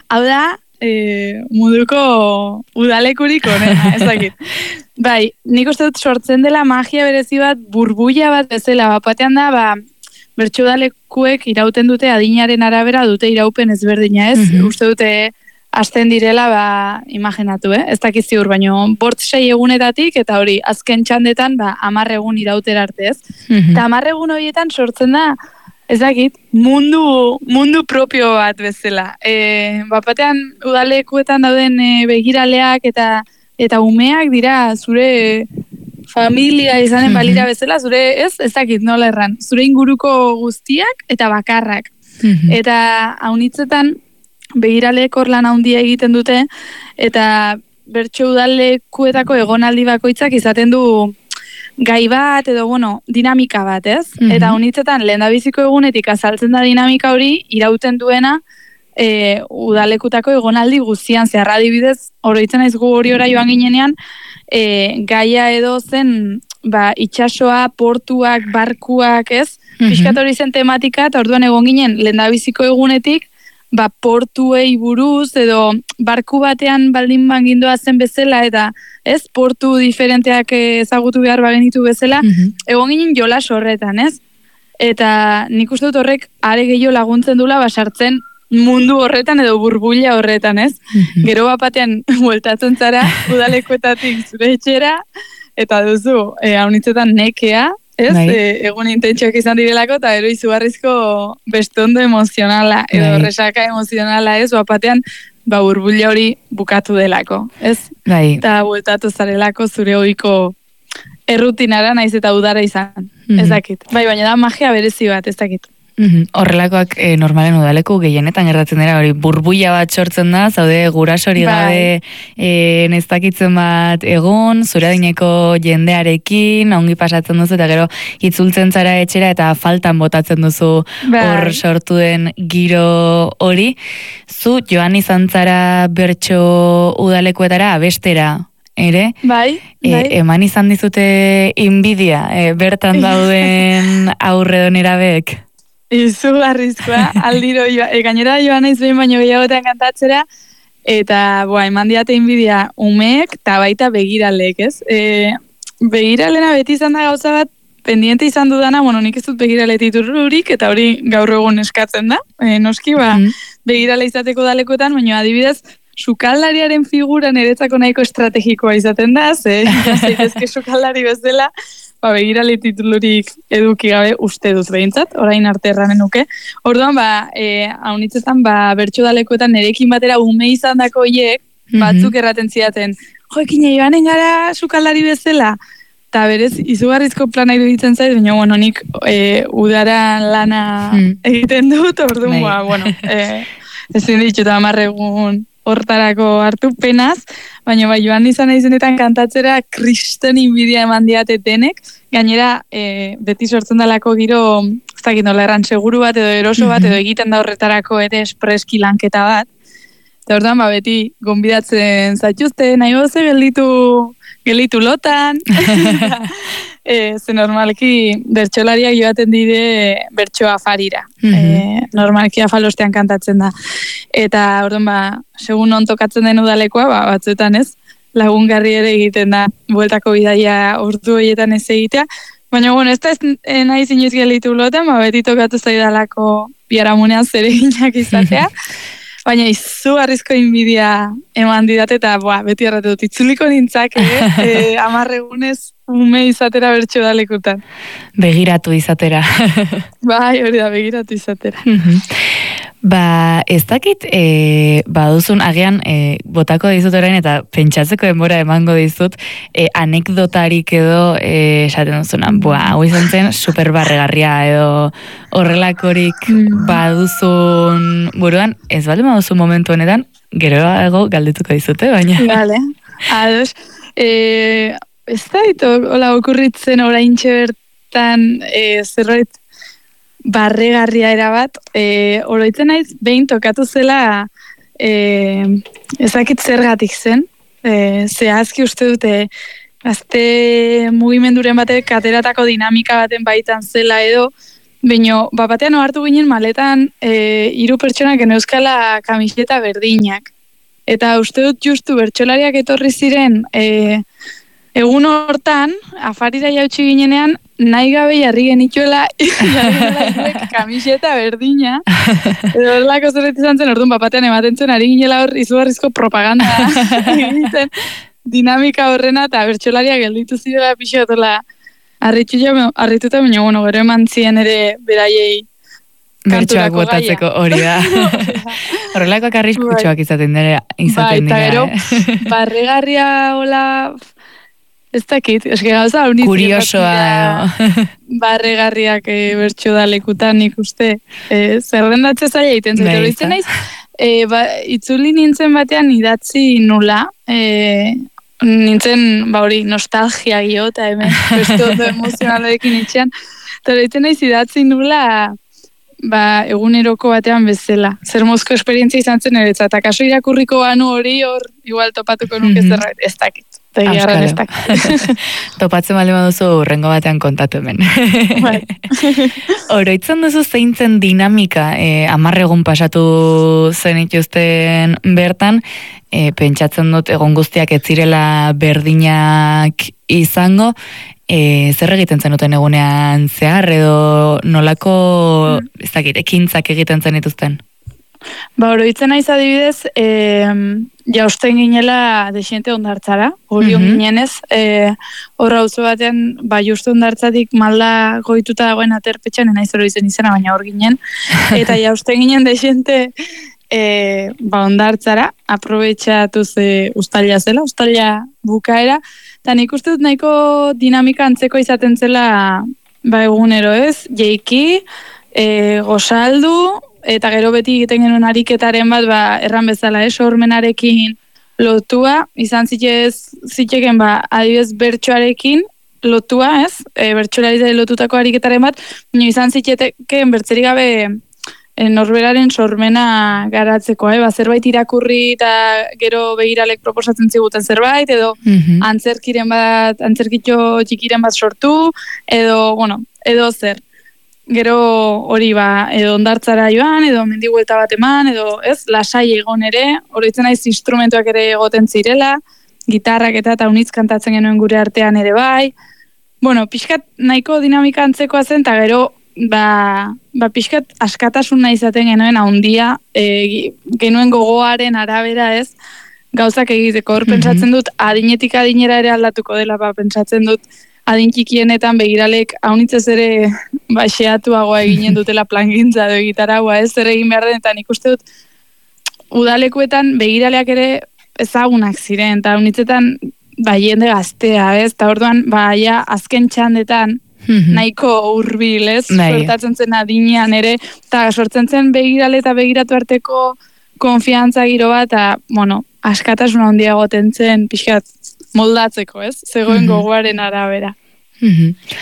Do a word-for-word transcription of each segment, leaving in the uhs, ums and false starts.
hau da, e, munduko udalekurik onena, ezakit. Bai, nik uste dut sortzen dela magia berezi bat, burbuila bat bezala, bapatean da, ba, bertso udalekuek irauten dute adinaren arabera dute iraupen ezberdina, ez? Mm-hmm. Uste dute hasten direla, ba, imaginatu, eh? Ez dakit ziur, baino, bort sei egunetatik, eta hori, azken txandetan, ba, hamar egun irautera arte, ez? Mm-hmm. Eta hamar egun horietan sortzen da, ez dakit, mundu, mundu propio bat bezala. E, bapatean, udalekuetan dauden e, begiraleak eta eta umeak dira zure familia izanen balira bezala, zure, ez, ez dakit, nola erran, zure inguruko guztiak eta bakarrak. Mm-hmm. Eta haunitzetan, begiraleek lan handia egiten dute, eta bertso udalekuetako egonaldi bakoitzak izaten du gai bat, edo, bueno, dinamika bat, ez? Mm-hmm. Eta honitzetan, lehendabiziko egunetik azaltzen da dinamika hori, irauten duena, e, udalekutako egonaldi guztian, zehar adibidez, oroitzen naiz gu hori ora joan ginenean, e, gaia edo zen, ba, itxasoa, portuak, barkuak, ez? Mm-hmm. Piskat hori zen tematika, eta orduan egon ginen, lehendabiziko egunetik, ba, portuei buruz, edo barku batean baldin bangindoa zen bezala, eta ez, portu diferenteak ezagutu behar bagenitu bezala, mm-hmm. egon ginen jolas horretan, ez? Eta nik uste dut horrek are gehiago laguntzen dula basartzen mundu horretan edo burbuila horretan, ez? Mm-hmm. Gero bapatean bueltatzen zara udalekuetatik zure etxera, eta duzu, e, haunitzetan nekea, ez? E, egun intentsioak izan direlako, eta ero izugarrizko bestondo emozionala, edo Bai. resaka emozionala, ez? Bapatean, ba, burbuila hori bukatu delako, ez? Bai. Eta bueltatu zarelako zure ohiko errutinara naiz eta udara izan, mm-hmm. ez dakit. Bai, baina da magia berezi bat, ez dakit. Mm-hmm. Horrelakoak e, normalen udaleku gehienetan gertatzen dira, hori burbuila bat sortzen da, zaude gurasori bai. gabe e, neztakitzen bat egun, zure adineko jendearekin, ongi pasatzen duzu, eta gero itzultzen zara etxera eta faltan botatzen duzu bai. hor sortu den giro hori. Zu joan izan zara bertso udalekuetara abestera, ere? Bai, bai. E, eman izan dizute inbidia, e, bertan dauden aurre donerabek? Izugarrizkoa, aldiro joa, e, gainera joan naiz behin baino gehiagotan kantatzera, eta boa, eman diate inbidia umeek, eta baita begiralek, ez? E, begiralena beti izan da gauza bat, pendiente izan dudana, bueno, nik ez dut begirale titulurik, eta hori gaur egun eskatzen da, e, noski, ba, mm. begirale izateko dalekuetan, baina adibidez, sukaldariaren figura niretzako nahiko estrategikoa izaten da, ze, zeitezke sukaldari bezala, ba, begirale titulurik eduki gabe uste dut behintzat, orain arte erranen nuke. Orduan, ba, e, haunitzetan, ba, bertso dalekuetan nerekin batera ume izan dako hiek, batzuk erraten zidaten, jo, ekine joanen gara sukaldari bezala, eta berez, izugarrizko plana iruditzen zait, baina, bueno, nik e, udara lana hmm. egiten dut, orduan, ba, bueno, e, ezin ditut amarregun hortarako hartu penaz, baina bai joan izan izenetan kantatzera kriston inbidia eman diate denek, gainera e, beti sortzen dalako giro, ez dakit nola erran seguru bat edo eroso bat, edo egiten da horretarako ere espreski lanketa bat, eta orduan ba beti gonbidatzen zaituzte, nahi goze gelditu, gelditu lotan, e, ze normalki bertsolariak joaten dire bertsoa afarira, mm-hmm. e, normalki afalostean kantatzen da. Eta orduan ba, segun non tokatzen den udalekoa, ba, batzuetan ez, lagungarri ere egiten da, bueltako bidaia ordu horietan ez egitea, baina bueno, ez da ez nahi zinez gelitu loten, ba, beti tokatu zaidalako biharamunean zereginak izatea, baina izugarrizko inbidia eman didate, eta boa, beti erratu dut, itzuliko nintzak, eh? e, amarregunez ume izatera bertso dalekutan. Begiratu izatera. Bai, hori da, begiratu izatera. Ba, ez dakit, e, baduzun, agian, e, botako dizut orain, eta pentsatzeko denbora emango dizut, e, anekdotarik edo, e, esaten duzunan, boa, hau izan zen, superbarregarria edo horrelakorik baduzun buruan, ez bale baduzun momentu honetan, gero ego galdetuko dizute, baina. Vale, ados, e, ez da, ito, hola, okurritzen oraintxe bertan, e, zerbait, barregarria erabat, e, oroitzen naiz, behin tokatu zela e, ezakit zergatik zen, e, zehazki uste dute gazte mugimenduren batek ateratako dinamika baten baitan zela edo, Baina, bapatean ohartu ginen maletan e, hiru pertsonak geneuzkala kamiseta berdinak. Eta uste dut justu bertsolariak etorri ziren e, egun hortan, afarira jautsi ginenean, nahi gabe jarri genituela kamiseta berdina. Edo horrelako zerret izan zen, orduan bapatean ematen zen, ari ginela hor izugarrizko propaganda egiten dinamika horrena, eta bertsolariak gelditu zidela pixotola. Arrituta, baina, bueno, gero eman ziren ere beraiei bertsoak botatzeko hori da. Horrelakoak arriskutsuak izaten dira. Bai, eta gero, barregarria hola, ez dakit, eske gauza hori kuriosoa. Barregarriak e, bertso da lekutan ikuste. E, zerrendatze zaila egiten zaitu. Horitzen naiz, e, ba, itzuli nintzen batean idatzi nula, e, nintzen, ba hori, nostalgia gio, eta hemen, bestu emozionalekin itxean, eta horitzen naiz idatzi nula, ba, eguneroko batean bezala. Zer mozko esperientzia izan zen ere, eta kaso irakurriko banu hori, hor, igual topatuko nuke mm-hmm. zerbait, ez dakit. Tegiarren ez dakit. Topatzen bali baduzu, urrengo batean kontatu hemen. Bai. Oroitzen duzu zeintzen dinamika, eh, amarregun pasatu zenituzten bertan, e, pentsatzen dut egon guztiak ez zirela berdinak izango, e, zer egiten zenuten egunean zehar, edo nolako mm. ez dakit, ekintzak egiten zenituzten? Ba, oroitzen naiz adibidez, e, jausten ginela desiente ondartzara, hori mm-hmm. ginenez, e, horra auzo batean, ba, justu ondartzatik malda goituta dagoen aterpetxan, naiz oroitzen izena, baina hor ginen, eta jausten ginen desiente e, ba, ondartzara, aprobetxatu ze ustalia zela, ustalia bukaera, eta nik uste dut nahiko dinamika antzeko izaten zela, ba, egunero ez, jeiki, e, gozaldu, eta gero beti egiten genuen ariketaren bat, ba, erran bezala, eh, sormenarekin lotua, izan zitez, ziteken, ba, adibidez bertsoarekin lotua, ez, e, bertsolari lotutako ariketaren bat, nio izan ziteken bertzerik gabe e, norberaren sormena garatzeko, eh, ba, zerbait irakurri eta gero begiralek proposatzen ziguten zerbait, edo mm-hmm. antzerkiren bat, antzerkitxo txikiren bat sortu, edo, bueno, edo zer. Gero hori ba, edo ondartzara joan, edo mendibuelta bat eman, edo ez, lasai egon ere, oroitzen naiz instrumentuak ere egoten zirela, gitarrak eta eta unitz kantatzen genuen gure artean ere bai. Bueno, pixkat nahiko dinamika antzekoa zen, eta gero, ba, ba pixkat askatasun nahi izaten genuen haundia, e, genuen gogoaren arabera ez, gauzak egiteko, hor mm-hmm. pentsatzen dut, adinetik adinera ere aldatuko dela, ba, pentsatzen dut, adin txikienetan begiralek haunitzez ere baxeatuagoa eginen dutela plangintza edo gitaragua, ez zer egin behar den, eta nik uste dut udalekuetan begiraleak ere ezagunak ziren, eta haunitzetan ba, jende gaztea, ez, eta orduan ba, ja, azken txandetan mm-hmm. nahiko hurbil, ez, sortatzen zen adinean ere, eta sortzen zen begirale eta begiratu arteko konfiantza giro bat, eta, bueno, askatasuna handia goten zen, pixkat, moldatzeko, ez? Zegoen mm-hmm. gogoaren arabera. Mm-hmm.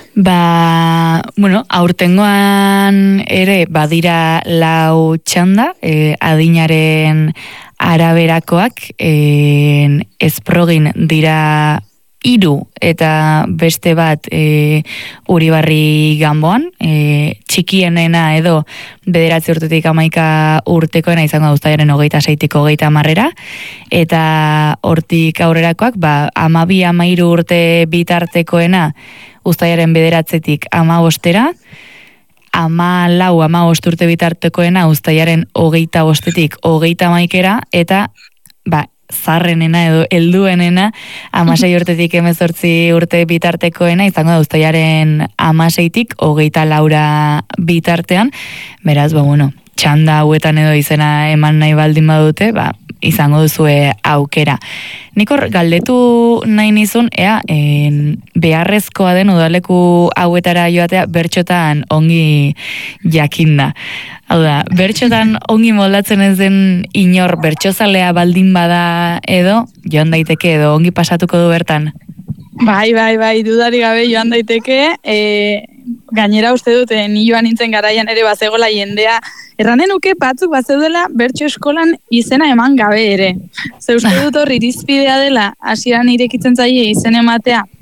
Ba, bueno, aurtengoan ere badira lau txanda, eh, adinaren araberakoak, eh, ezprogin dira hiru eta beste bat e, Uribarri Ganboan, e, txikienena edo bederatzi urtetik hamaika urtekoena izango da uztailaren hogeita seitik hogeita hamarrera, eta hortik aurrerakoak, ba, hamabi hamairu urte bitartekoena uztailaren bederatzetik hamabostera, ama lau ama bost urte bitartekoena uztailaren hogeita bostetik hogeita hamaikera, eta ba, zarrenena edo helduenena hamasei urtetik hemezortzi urte bitartekoena izango da uztailaren hamaseitik hogeita laura bitartean. Beraz, ba, bueno, txanda hauetan edo izena eman nahi baldin badute, ba, izango duzue aukera. Nik hor galdetu nahi nizun, ea, en, beharrezkoa den udaleku hauetara joatea bertxotan ongi jakinda. Hau da, bertxotan ongi moldatzen ez den inor bertxozalea baldin bada edo, joan daiteke edo ongi pasatuko du bertan? Bai, bai, bai, dudari gabe joan daiteke, e, gainera uste dute, ni joan nintzen garaian ere bazegola jendea, erranen uke batzuk bazeudela bertxo eskolan izena eman gabe ere. Ze uste dut hor irizpidea dela, hasieran irekitzen zaie izen ematea,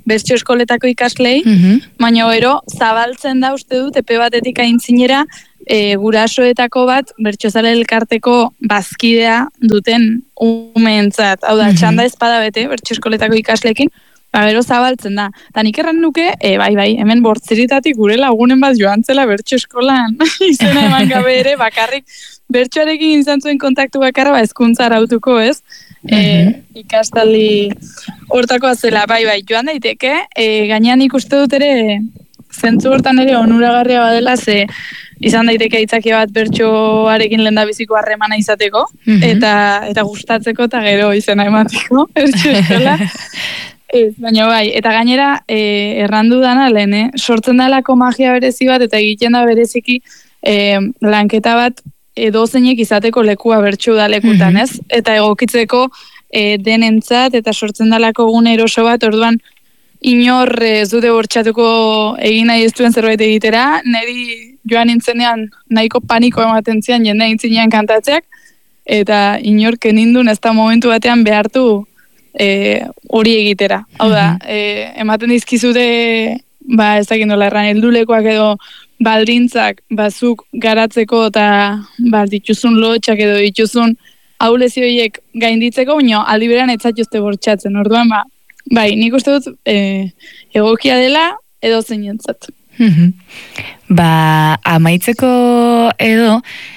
bertso eskoletako ikaslei, Mhm. baina ero zabaltzen da uste dut epe batetik aintzinera e, gurasoetako bat bertsozale elkarteko bazkidea duten umeentzat. Hau da, Mhm. txanda ezpada bete bertso eskoletako ikaslekin, ba, bero zabaltzen da. Ta nik erran nuke, e, bai, bai, hemen bortziritatik gure lagunen bat joan zela bertso eskolan izena eman gabe ere, bakarrik bertsoarekin izan zuen kontaktu bakarra, ba, hezkuntza arautuko, ez? E, ikastaldi hortakoa zela, bai, bai, joan daiteke, e, gainean ikuste dut ere, zentzu hortan ere onuragarria badela, ze izan daiteke aitzaki bat bertsoarekin lehendabiziko harremana izateko, Mhm. eta eta gustatzeko eta gero izena emateko, bertso eskola. Ez, baina bai, eta gainera e, errandu dana lehen, eh? Sortzen dalako magia berezi bat, eta egiten da bereziki e, lanketa bat edozeinek izateko lekua bertso udalekutan, Mhm. ez? Eta egokitzeko e, denentzat, eta sortzen dalako gune eroso bat, orduan inor ez dute bortxatuko egin nahi ez duen zerbait egitera, niri joan nintzenean nahiko paniko ematen zian jende intzinean kantatzeak, eta inork enindun ez da momentu batean behartu e, hori egitera. Hau da, e, ematen dizkizute, ba, ez dakit nola erran, heldulekoak edo baldintzak bazuk garatzeko eta ba, dituzun lotxak edo dituzun ahulezio horiek gainditzeko, baina aldi berean ez zaituzte bortxatzen. Orduan, ba, bai, nik uste dut e, egokia dela edo zeinentzat. Mhm. Ba, amaitzeko edo,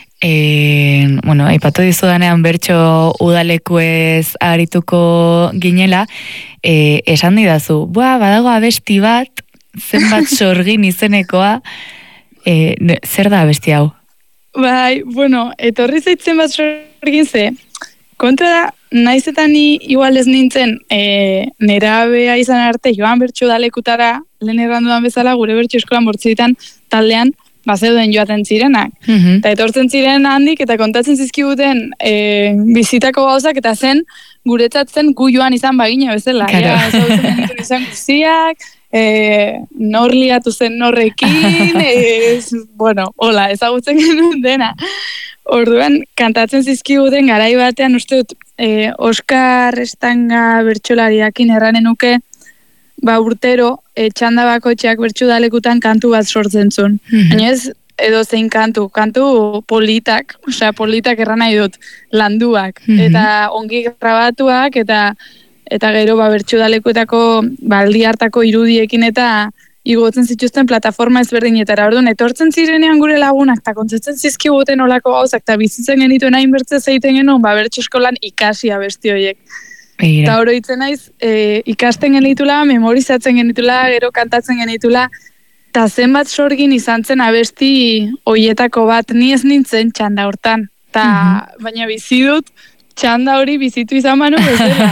e, bueno, aipatu dizudanean bertso udalekuez arituko ginela, e, esan didazu, bua, badago abesti bat, zenbat sorgin izenekoa, e, ne- zer da abesti hau? Bai, bueno, etorri zaitzen bat sorgin ze, kontra da, naiz eta ni igual ez nintzen e, nerabea izan arte joan bertso udalekutara, lehen erranduan bezala, gure bertso eskolan bortzitan taldean, bazeuden joaten zirenak. Mhm. Eta etortzen ziren handik eta kontatzen zizkiguten e, bizitako gauzak eta zen guretzat zen gu joan izan bagina bezala. Claro. Ja, ezagutzen genituen izan guztiak, e, nor liatu zen norrekin, e, bueno, hola, ezagutzen genuen dena. Orduan, kantatzen zizkiguten garai batean, uste dut, e, Oskar Estanga bertsolariakin erranen nuke, ba urtero, e, txanda bakoitzeak bertso udalekutan kantu bat sortzen zuen. Mhm. Baina ez edo zein kantu, kantu politak, osea politak erran nahi dut, landuak, Mhm. eta ongi grabatuak, eta eta gero ba, bertso udalekuetako baldi hartako irudiekin eta igotzen zituzten plataforma ezberdinetara. Orduan, etortzen zirenean gure lagunak, eta kontzetzen zizkiguten olako gauzak, eta bizitzen genituen hainbertze zeiten genuen, ba, bertso eskolan ikasi abesti horiek. Begira. Eta oroitzen naiz, e, ikasten genitula, memorizatzen genitula, gero kantatzen genitula, eta zenbat sorgin izan zen abesti hoietako bat, ni ez nintzen txanda hortan. Ta, baina bizi dut, txanda hori bizitu izan manu bezala.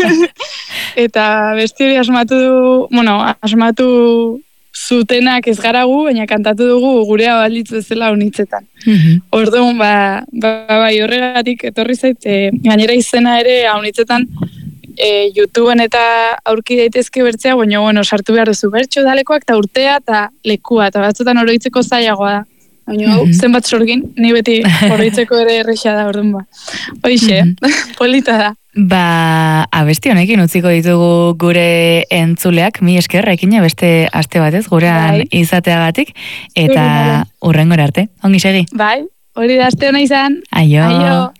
Eta besti hori asmatu du, bueno, asmatu zutenak ez gara gu, baina kantatu dugu gurea balitz bezala unitzetan. Mhm. Orduan, ba, ba, bai, horregatik etorri zait, e, gainera izena ere haunitzetan e, YouTubeen eta aurki daitezke bertzea, baina, bueno, sartu behar duzu bertso udalekoak eta urtea eta lekua, eta batzutan oroitzeko zailagoa da. Baina, hau, Mhm. zenbat sorgin, ni beti oroitzeko ere erresa da, orduan ba. Hoixe, polita da. Ba, abesti honekin utziko ditugu gure entzuleak, mi esker, ekina beste aste batez, gurean Bai. izateagatik, eta Zuri, hurrengora arte. Ongi segi. Bai, hori da aste hona izan. Aio. Aio.